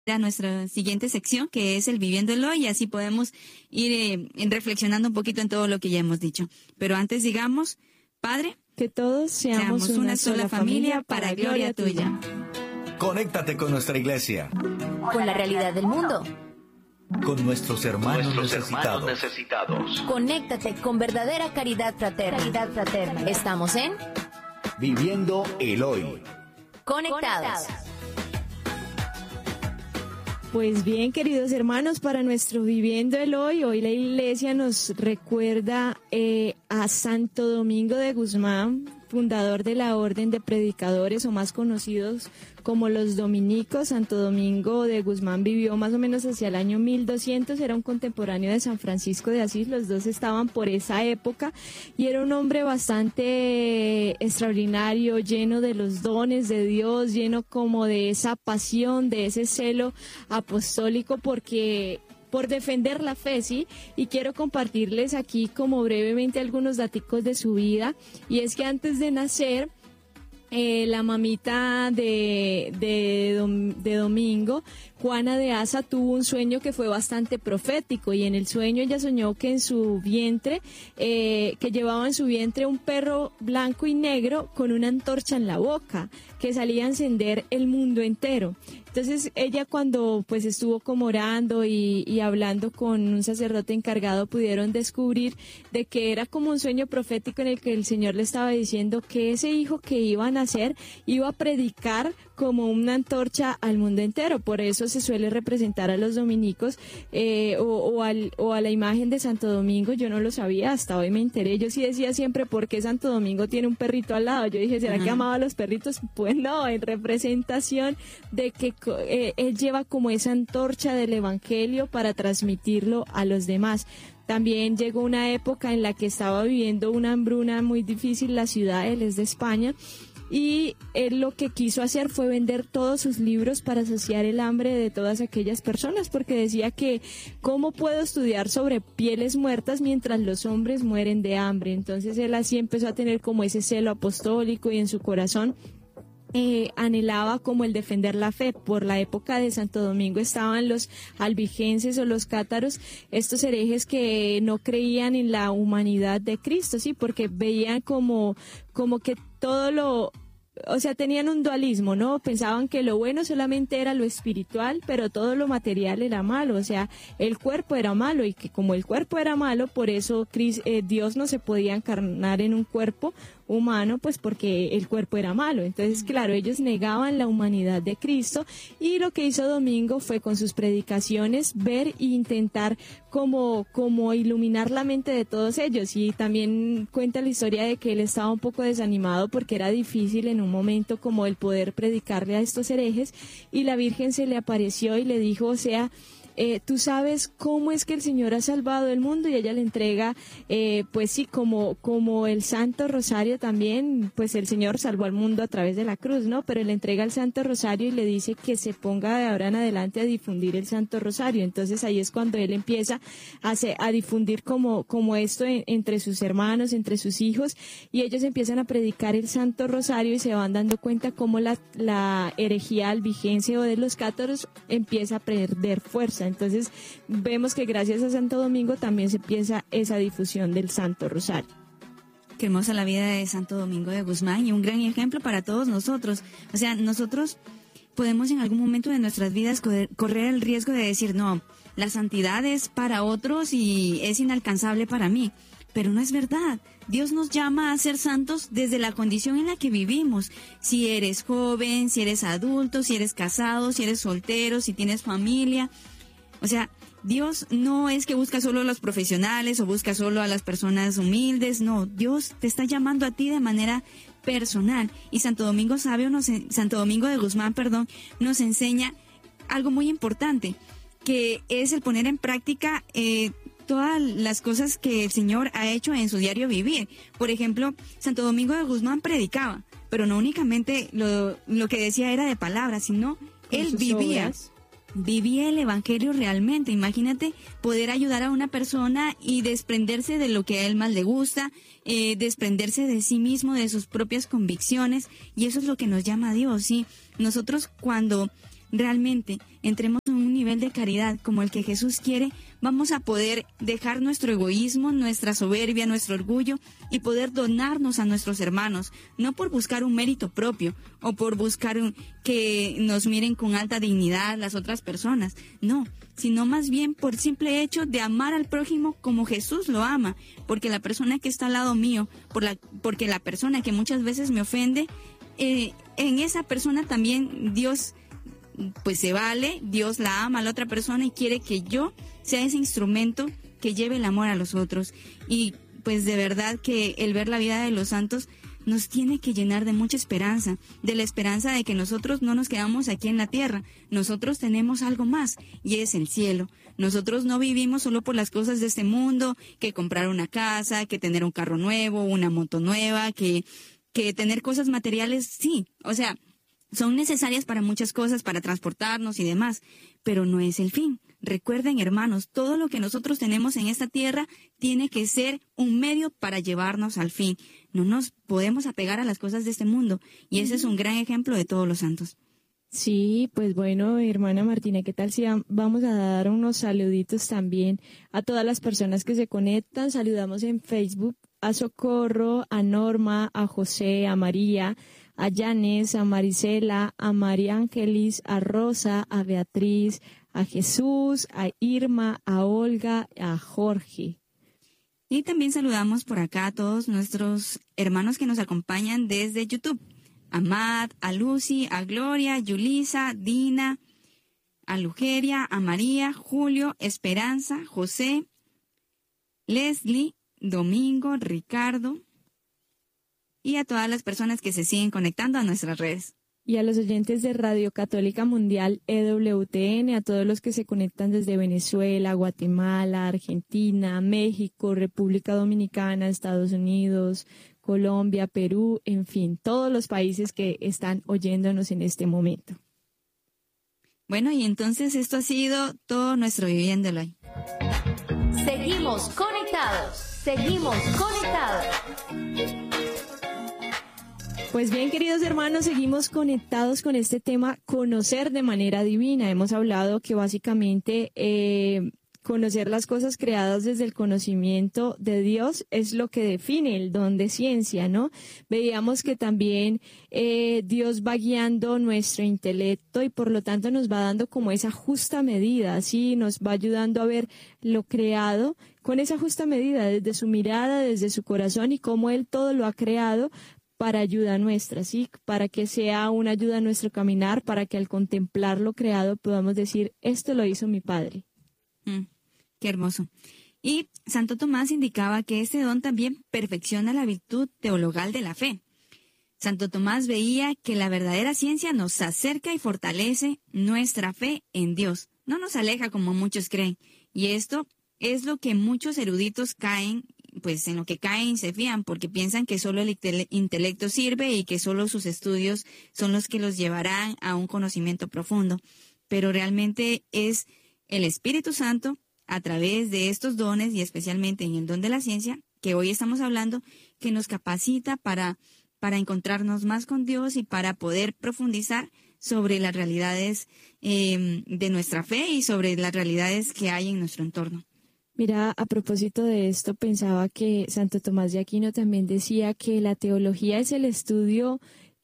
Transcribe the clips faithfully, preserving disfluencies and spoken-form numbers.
a nuestra siguiente sección, que es el Viviendo el Hoy, y así podemos ir eh, reflexionando un poquito en todo lo que ya hemos dicho. Pero antes digamos, Padre, que todos seamos, seamos una, una sola familia para gloria tuya. Conéctate con nuestra iglesia, con la realidad del mundo, con nuestros hermanos, nuestros necesitados. hermanos necesitados. Conéctate con verdadera caridad fraterna. Caridad fraterna. Estamos en Viviendo el Hoy. Conectados. Pues bien, queridos hermanos, para nuestro Viviendo el Hoy, hoy la iglesia nos recuerda eh, a Santo Domingo de Guzmán, fundador de la Orden de Predicadores, o más conocidos como los dominicos. Santo Domingo de Guzmán vivió más o menos hacia el año mil doscientos, era un contemporáneo de San Francisco de Asís, los dos estaban por esa época, y era un hombre bastante extraordinario, lleno de los dones de Dios, lleno como de esa pasión, de ese celo apostólico, porque por defender la fe, ¿sí? Y quiero compartirles aquí como brevemente algunos daticos de su vida, y es que antes de nacer, Eh, la mamita de, de, de Domingo, Juana de Asa, tuvo un sueño que fue bastante profético, y en el sueño ella soñó que en su vientre, eh, que llevaba en su vientre un perro blanco y negro con una antorcha en la boca, que salía a encender el mundo entero. Entonces ella, cuando pues estuvo como orando y, y hablando con un sacerdote encargado, pudieron descubrir de que era como un sueño profético en el que el Señor le estaba diciendo que ese hijo que iba a nacer iba a predicar como una antorcha al mundo entero. Por eso se suele representar a los dominicos eh, o, o, al, o a la imagen de Santo Domingo. Yo no lo sabía, hasta hoy me enteré. Yo sí decía siempre, ¿por qué Santo Domingo tiene un perrito al lado? Yo dije, ¿será uh-huh. que amaba a los perritos? Pues no, en representación de que eh, él lleva como esa antorcha del evangelio para transmitirlo a los demás. También llegó una época en la que estaba viviendo una hambruna muy difícil la ciudad, él es de España, y él lo que quiso hacer fue vender todos sus libros para saciar el hambre de todas aquellas personas, porque decía que ¿cómo puedo estudiar sobre pieles muertas mientras los hombres mueren de hambre? Entonces él así empezó a tener como ese celo apostólico, y en su corazón Eh, anhelaba como el defender la fe. Por la época de Santo Domingo estaban los albigenses o los cátaros, estos herejes que no creían en la humanidad de Cristo, sí, porque veían como, como que todo lo, o sea, tenían un dualismo, ¿no? Pensaban que lo bueno solamente era lo espiritual, pero todo lo material era malo, o sea, el cuerpo era malo, y que como el cuerpo era malo, por eso Cristo, eh, Dios no se podía encarnar en un cuerpo humano, pues porque el cuerpo era malo. Entonces, claro, ellos negaban la humanidad de Cristo, y lo que hizo Domingo fue con sus predicaciones ver e intentar como, como iluminar la mente de todos ellos. Y también cuenta la historia de que él estaba un poco desanimado porque era difícil en un momento como el poder predicarle a estos herejes, y la Virgen se le apareció y le dijo, o sea, Eh, tú sabes cómo es que el Señor ha salvado el mundo, y ella le entrega, eh, pues sí, como, como el Santo Rosario también, pues el Señor salvó al mundo a través de la cruz, ¿no? Pero le entrega el Santo Rosario y le dice que se ponga de ahora en adelante a difundir el Santo Rosario. Entonces ahí es cuando él empieza a, se, a difundir como, como esto en, entre sus hermanos, entre sus hijos, y ellos empiezan a predicar el Santo Rosario, y se van dando cuenta cómo la, la herejía albigense o de los cátaros empieza a perder fuerza. Entonces vemos que gracias a Santo Domingo también se empieza esa difusión del Santo Rosario. Qué hermosa la vida de Santo Domingo de Guzmán, y un gran ejemplo para todos nosotros. O sea, nosotros podemos en algún momento de nuestras vidas correr el riesgo de decir, no, la santidad es para otros y es inalcanzable para mí. Pero no es verdad. Dios nos llama a ser santos desde la condición en la que vivimos. Si eres joven, si eres adulto, si eres casado, si eres soltero, si tienes familia. O sea, Dios no es que busca solo a los profesionales o busca solo a las personas humildes. No, Dios te está llamando a ti de manera personal. Y Santo Domingo Sabio, nos, Santo Domingo de Guzmán, perdón, nos enseña algo muy importante, que es el poner en práctica eh, todas las cosas que el Señor ha hecho en su diario vivir. Por ejemplo, Santo Domingo de Guzmán predicaba, pero no únicamente lo, lo que decía era de palabras, sino él vivía. Obras. Vivía el evangelio realmente. Imagínate poder ayudar a una persona y desprenderse de lo que a él más le gusta, eh, desprenderse de sí mismo, de sus propias convicciones, y eso es lo que nos llama a Dios, ¿sí? Nosotros cuando realmente entremos en un nivel de caridad como el que Jesús quiere, vamos a poder dejar nuestro egoísmo, nuestra soberbia, nuestro orgullo y poder donarnos a nuestros hermanos, no por buscar un mérito propio o por buscar un, que nos miren con alta dignidad las otras personas, no, sino más bien por simple hecho de amar al prójimo como Jesús lo ama, porque la persona que está al lado mío, por la, porque la persona que muchas veces me ofende, eh, en esa persona también Dios pues se vale, Dios la ama a la otra persona y quiere que yo sea ese instrumento que lleve el amor a los otros. Y pues de verdad que el ver la vida de los santos nos tiene que llenar de mucha esperanza, de la esperanza de que nosotros no nos quedamos aquí en la tierra, nosotros tenemos algo más y es el cielo. Nosotros no vivimos solo por las cosas de este mundo, que comprar una casa, que tener un carro nuevo, una moto nueva, que, que tener cosas materiales, sí, o sea, son necesarias para muchas cosas, para transportarnos y demás, pero no es el fin. Recuerden, hermanos, todo lo que nosotros tenemos en esta tierra tiene que ser un medio para llevarnos al fin. No nos podemos apegar a las cosas de este mundo, y ese es un gran ejemplo de todos los santos. Sí, pues bueno, hermana Martina, ¿qué tal si vamos a dar unos saluditos también a todas las personas que se conectan? Saludamos en Facebook a Socorro, a Norma, a José, a María, a Yanes, a Marisela, a María Ángelis, a Rosa, a Beatriz, a Jesús, a Irma, a Olga, a Jorge. Y también saludamos por acá a todos nuestros hermanos que nos acompañan desde YouTube. A Matt, a Lucy, a Gloria, a Yulisa, Dina, a Lugeria, a María, Julio, Esperanza, José, Leslie, Domingo, Ricardo y a todas las personas que se siguen conectando a nuestras redes. Y a los oyentes de Radio Católica Mundial E W T N, a todos los que se conectan desde Venezuela, Guatemala, Argentina, México, República Dominicana, Estados Unidos, Colombia, Perú, en fin, todos los países que están oyéndonos en este momento. Bueno, y entonces esto ha sido todo nuestro Viviéndolo hoy. Seguimos conectados, seguimos conectados. Pues bien, queridos hermanos, seguimos conectados con este tema, conocer de manera divina. Hemos hablado que básicamente eh, conocer las cosas creadas desde el conocimiento de Dios es lo que define el don de ciencia, ¿no? Veíamos que también eh, Dios va guiando nuestro intelecto y por lo tanto nos va dando como esa justa medida, ¿sí? Nos va ayudando a ver lo creado con esa justa medida, desde su mirada, desde su corazón y cómo Él todo lo ha creado para ayuda nuestra, ¿sí? Para que sea una ayuda a nuestro caminar, para que al contemplar lo creado podamos decir, esto lo hizo mi Padre. Mm, qué hermoso. Y Santo Tomás indicaba que este don también perfecciona la virtud teologal de la fe. Santo Tomás veía que la verdadera ciencia nos acerca y fortalece nuestra fe en Dios, no nos aleja como muchos creen. Y esto es lo que muchos eruditos caen, pues en lo que caen y se fían, porque piensan que solo el intelecto sirve y que solo sus estudios son los que los llevarán a un conocimiento profundo. Pero realmente es el Espíritu Santo, a través de estos dones y especialmente en el don de la ciencia, que hoy estamos hablando, que nos capacita para, para encontrarnos más con Dios y para poder profundizar sobre las realidades eh, de nuestra fe y sobre las realidades que hay en nuestro entorno. Mira, a propósito de esto, pensaba que Santo Tomás de Aquino también decía que la teología es el estudio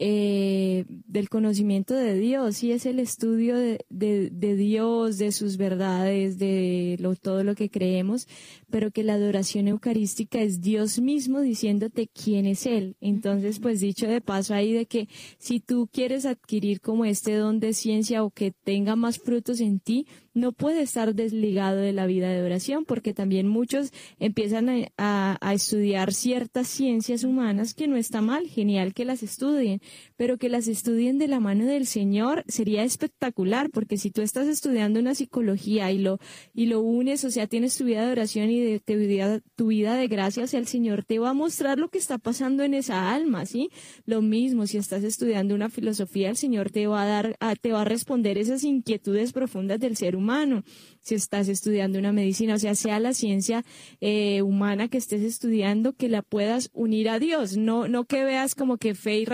eh, del conocimiento de Dios, sí, es el estudio de, de, de Dios, de sus verdades, de lo, todo lo que creemos, pero que la adoración eucarística es Dios mismo diciéndote quién es Él. Entonces, pues dicho de paso ahí de que si tú quieres adquirir como este don de ciencia o que tenga más frutos en ti, no puede estar desligado de la vida de oración, porque también muchos empiezan a, a, a estudiar ciertas ciencias humanas, que no está mal, genial que las estudien, pero que las estudien de la mano del Señor sería espectacular, porque si tú estás estudiando una psicología y lo, y lo unes, o sea, tienes tu vida de oración y de, de vida, tu vida de gracia hacia el Señor, te va a mostrar lo que está pasando en esa alma, ¿sí? Lo mismo, si estás estudiando una filosofía, el Señor te va a dar, a, te va a responder esas inquietudes profundas del ser humano. Humano, si estás estudiando una medicina, o sea, sea la ciencia eh, humana que estés estudiando, que la puedas unir a Dios, no, no que veas como que fe y razón están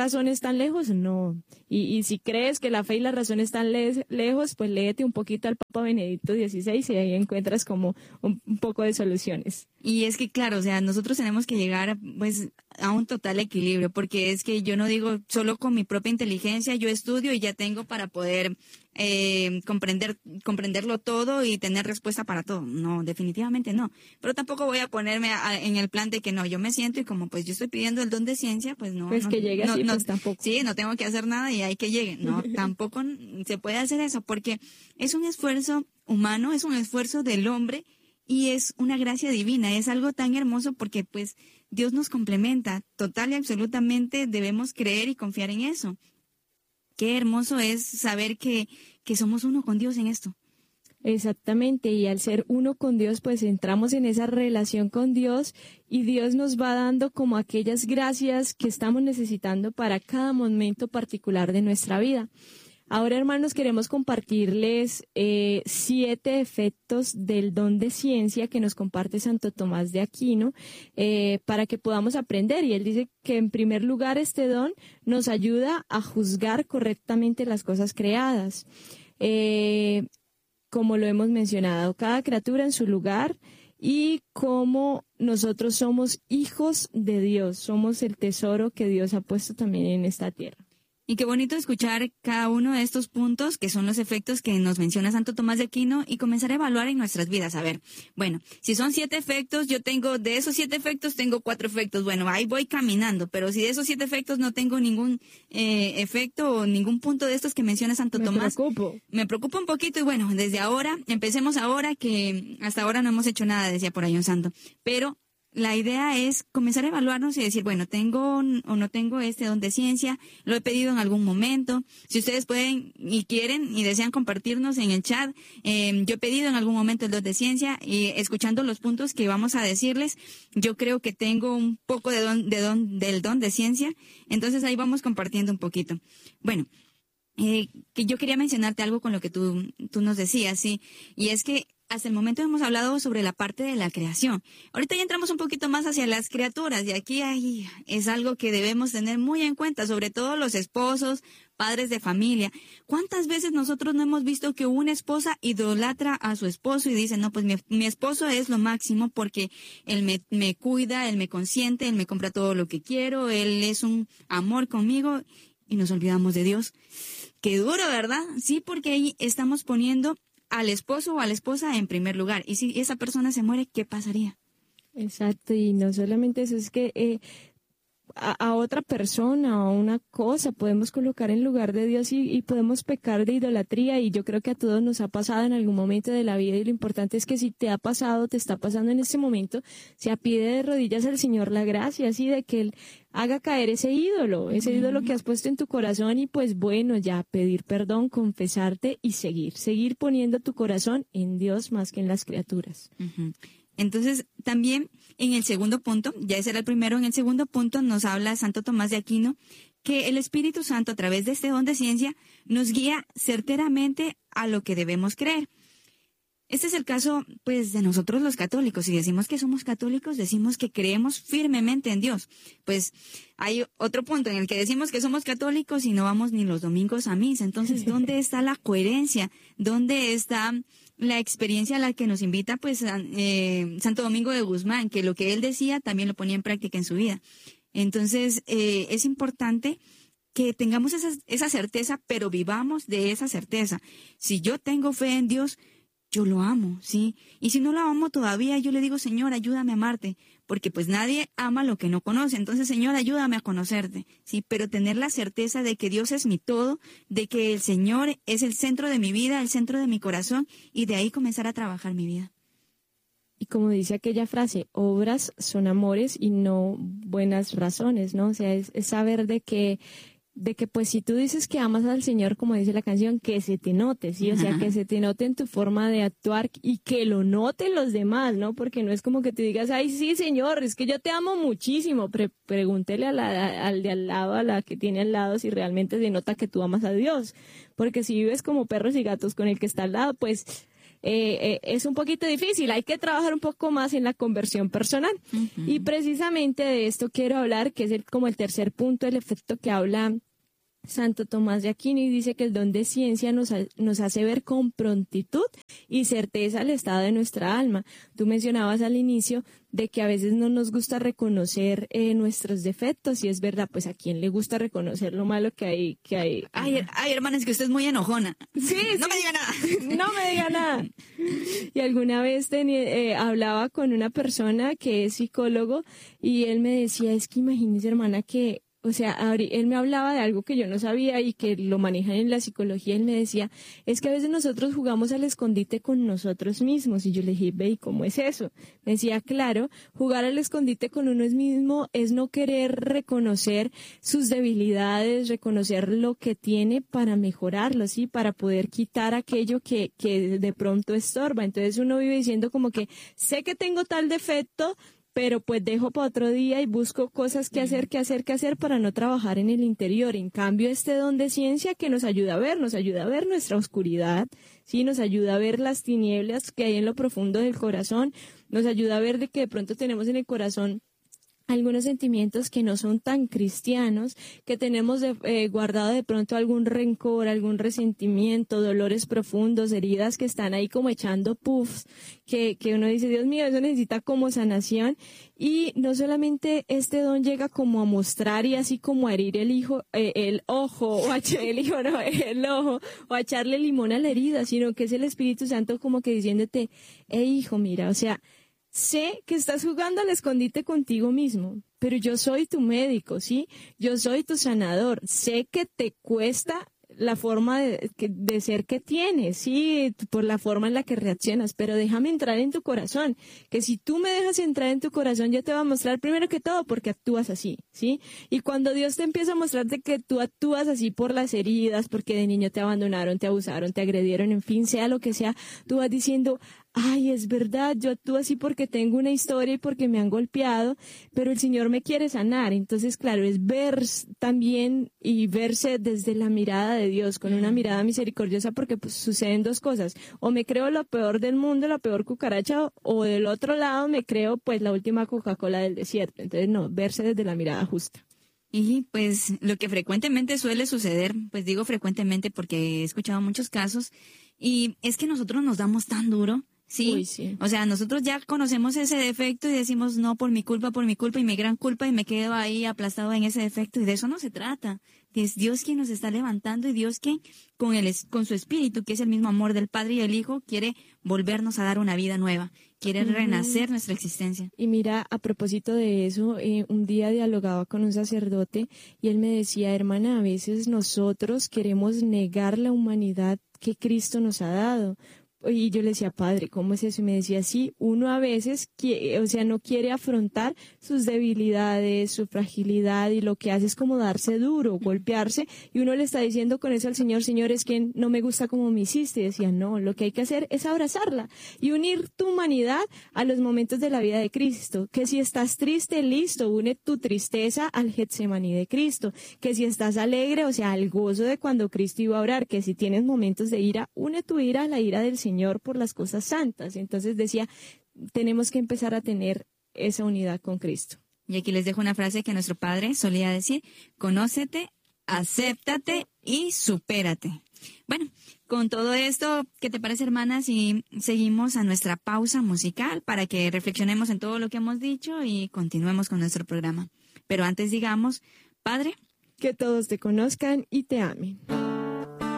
están lejos? No. Y, y si crees que la fe y la razón están le- lejos, pues léete un poquito al Papa Benedicto dieciséis y ahí encuentras como un, un poco de soluciones. Y es que, claro, o sea, nosotros tenemos que llegar pues a un total equilibrio, porque es que yo no digo solo con mi propia inteligencia, yo estudio y ya tengo para poder eh, comprender comprenderlo todo y tener respuesta para todo. No, definitivamente no. Pero tampoco voy a ponerme a, en el plan de que no, yo me siento y como pues yo estoy pidiendo el don de ciencia, pues no. Pues no, que llegue no, así, no, pues tampoco. Sí, no tengo que hacer nada y hay que llegue. No, tampoco se puede hacer eso, porque es un esfuerzo humano, es un esfuerzo del hombre. Y es una gracia divina, es algo tan hermoso porque pues Dios nos complementa, total y absolutamente debemos creer y confiar en eso. Qué hermoso es saber que, que somos uno con Dios en esto. Exactamente, y al ser uno con Dios, pues entramos en esa relación con Dios y Dios nos va dando como aquellas gracias que estamos necesitando para cada momento particular de nuestra vida. Ahora, hermanos, queremos compartirles eh, siete efectos del don de ciencia que nos comparte Santo Tomás de Aquino eh, para que podamos aprender. Y él dice que, en primer lugar, este don nos ayuda a juzgar correctamente las cosas creadas. Eh, como lo hemos mencionado, cada criatura en su lugar y como nosotros somos hijos de Dios, somos el tesoro que Dios ha puesto también en esta tierra. Y qué bonito escuchar cada uno de estos puntos, que son los efectos que nos menciona Santo Tomás de Aquino, y comenzar a evaluar en nuestras vidas. A ver, bueno, si son siete efectos, yo tengo, de esos siete efectos, tengo cuatro efectos. Bueno, ahí voy caminando, pero si de esos siete efectos no tengo ningún eh, efecto o ningún punto de estos que menciona Santo Me Tomás. preocupo. Me preocupa un poquito y bueno, desde ahora, empecemos ahora, que hasta ahora no hemos hecho nada, decía por ahí un santo. Pero la idea es comenzar a evaluarnos y decir, bueno, tengo o no tengo este don de ciencia, lo he pedido en algún momento. Si ustedes pueden y quieren y desean compartirnos en el chat, eh, yo he pedido en algún momento el don de ciencia y escuchando los puntos que vamos a decirles, yo creo que tengo un poco de don, de don, del don de ciencia. Entonces ahí vamos compartiendo un poquito. Bueno, eh, que yo quería mencionarte algo con lo que tú, tú nos decías, sí, y es que hasta el momento hemos hablado sobre la parte de la creación. Ahorita ya entramos un poquito más hacia las criaturas y aquí hay, es algo que debemos tener muy en cuenta, sobre todo los esposos, padres de familia. ¿Cuántas veces nosotros no hemos visto que una esposa idolatra a su esposo y dice, no, pues mi, mi esposo es lo máximo porque él me, me cuida, él me consiente, él me compra todo lo que quiero, él es un amor conmigo y nos olvidamos de Dios? Qué duro, ¿verdad? Sí, porque ahí estamos poniendo al esposo o a la esposa en primer lugar. Y si esa persona se muere, ¿qué pasaría? Exacto, y no solamente eso, es que eh, a, a otra persona o una cosa podemos colocar en lugar de Dios y, y podemos pecar de idolatría, y yo creo que a todos nos ha pasado en algún momento de la vida, y lo importante es que si te ha pasado, te está pasando en este momento, se pide de rodillas al Señor la gracia, así de que Él haga caer ese ídolo, ese uh-huh. ídolo que has puesto en tu corazón, y pues bueno, ya pedir perdón, confesarte y seguir, seguir poniendo tu corazón en Dios más que en las criaturas. Uh-huh. Entonces, también en el segundo punto, ya ese era el primero, en el segundo punto nos habla Santo Tomás de Aquino que el Espíritu Santo, a través de este don de ciencia, nos guía certeramente a lo que debemos creer. Este es el caso, pues, de nosotros los católicos. Si decimos que somos católicos, decimos que creemos firmemente en Dios. Pues hay otro punto en el que decimos que somos católicos y no vamos ni los domingos a misa. Entonces, ¿dónde está la coherencia? ¿Dónde está la experiencia a la que nos invita, pues, eh, Santo Domingo de Guzmán, que lo que él decía también lo ponía en práctica en su vida? Entonces, eh, es importante que tengamos esa, esa certeza, pero vivamos de esa certeza. Si yo tengo fe en Dios, yo lo amo, ¿sí? Y si no lo amo todavía, yo le digo, Señor, ayúdame a amarte, porque pues nadie ama lo que no conoce. Entonces, Señor, ayúdame a conocerte, ¿sí? Pero tener la certeza de que Dios es mi todo, de que el Señor es el centro de mi vida, el centro de mi corazón, y de ahí comenzar a trabajar mi vida. Y como dice aquella frase, obras son amores y no buenas razones, ¿no? O sea, es, es saber de que de que pues si tú dices que amas al Señor, como dice la canción, que se te note, ¿sí? O sea, que se te note en tu forma de actuar y que lo noten los demás, ¿no? Porque no es como que te digas, ay, sí, Señor, es que yo te amo muchísimo. Pre- pregúntele a la, al de al lado, a la que tiene al lado, si realmente se nota que tú amas a Dios. Porque si vives como perros y gatos con el que está al lado, pues eh, eh, es un poquito difícil. Hay que trabajar un poco más en la conversión personal. Uh-huh. Y precisamente de esto quiero hablar, que es el, como el tercer punto, el efecto que habla Santo Tomás de Aquino y dice que el don de ciencia nos, ha- nos hace ver con prontitud y certeza el estado de nuestra alma. Tú mencionabas al inicio de que a veces no nos gusta reconocer eh, nuestros defectos y es verdad, pues a quién le gusta reconocer lo malo que hay. Que hay. Ay, ay, hermana, es que usted es muy enojona. Sí, No sí. me diga nada. No me diga nada. Y alguna vez tenía, eh, hablaba con una persona que es psicólogo y él me decía, es que imagínese, hermana, que, o sea, abrí- él me hablaba de algo que yo no sabía y que lo manejan en la psicología. Él me decía, es que a veces nosotros jugamos al escondite con nosotros mismos. Y yo le dije, ve, ¿y cómo es eso? Me decía, claro, jugar al escondite con uno mismo es no querer reconocer sus debilidades, reconocer lo que tiene para mejorarlo, ¿sí? Para poder quitar aquello que, que de pronto estorba. Entonces uno vive diciendo como que sé que tengo tal defecto, pero pues dejo para otro día y busco cosas que hacer, que hacer, que hacer para no trabajar en el interior. En cambio, este don de ciencia que nos ayuda a ver, nos ayuda a ver nuestra oscuridad, sí, nos ayuda a ver las tinieblas que hay en lo profundo del corazón, nos ayuda a ver de que de pronto tenemos en el corazón algunos sentimientos que no son tan cristianos, que tenemos de, eh, guardado de pronto algún rencor, algún resentimiento, dolores profundos, heridas que están ahí como echando puffs, que, que uno dice, Dios mío, eso necesita como sanación. Y no solamente este don llega como a mostrar y así como a herir el hijo, eh, el ojo, o a echar el hijo, no, el ojo, o a echarle limón a la herida, sino que es el Espíritu Santo como que diciéndote, hey hijo, mira, o sea, sé que estás jugando al escondite contigo mismo, pero yo soy tu médico, ¿sí? Yo soy tu sanador. Sé que te cuesta la forma de, de ser que tienes, sí, por la forma en la que reaccionas, pero déjame entrar en tu corazón, que si tú me dejas entrar en tu corazón, yo te voy a mostrar primero que todo porque actúas así, ¿sí? Y cuando Dios te empieza a mostrarte que tú actúas así por las heridas, porque de niño te abandonaron, te abusaron, te agredieron, en fin, sea lo que sea, tú vas diciendo, ay, es verdad, yo actúo así porque tengo una historia y porque me han golpeado, pero el Señor me quiere sanar. Entonces, claro, es ver también y verse desde la mirada de Dios, con una mirada misericordiosa, porque pues suceden dos cosas. O me creo lo peor del mundo, la peor cucaracha, o del otro lado me creo pues la última Coca-Cola del desierto. Entonces, no, verse desde la mirada justa. Y pues lo que frecuentemente suele suceder, pues digo frecuentemente porque he escuchado muchos casos, y es que nosotros nos damos tan duro. Sí, Uy, sí. O sea, nosotros ya conocemos ese defecto y decimos, no, por mi culpa, por mi culpa y mi gran culpa, y me quedo ahí aplastado en ese defecto, y de eso no se trata. Es Dios quien nos está levantando y Dios que con, el, con su espíritu, que es el mismo amor del Padre y el Hijo, quiere volvernos a dar una vida nueva, quiere Ujú. renacer nuestra existencia. Y mira, a propósito de eso, eh, un día dialogaba con un sacerdote y él me decía, hermana, a veces nosotros queremos negar la humanidad que Cristo nos ha dado. Y yo le decía, padre, ¿cómo es eso? Y me decía, sí, uno a veces, quiere, o sea, no quiere afrontar sus debilidades, su fragilidad, y lo que hace es como darse duro, golpearse, y uno le está diciendo con eso al Señor, Señor, es que no me gusta como me hiciste. Y decía, no, lo que hay que hacer es abrazarla y unir tu humanidad a los momentos de la vida de Cristo. Que si estás triste, listo, une tu tristeza al Getsemaní de Cristo. Que si estás alegre, o sea, al gozo de cuando Cristo iba a orar. Que si tienes momentos de ira, une tu ira a la ira del Señor. Señor por las cosas santas. Entonces decía, tenemos que empezar a tener esa unidad con Cristo. Y aquí les dejo una frase que nuestro padre solía decir, conócete, acéptate y supérate. Bueno, con todo esto, ¿qué te parece, hermana, si seguimos a nuestra pausa musical para que reflexionemos en todo lo que hemos dicho y continuemos con nuestro programa? Pero antes digamos, Padre, que todos te conozcan y te amen.